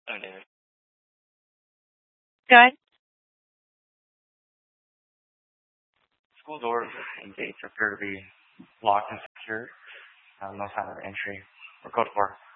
Oh, David. Good. School doors and gates appear to be locked and secured. No sign of entry or code for.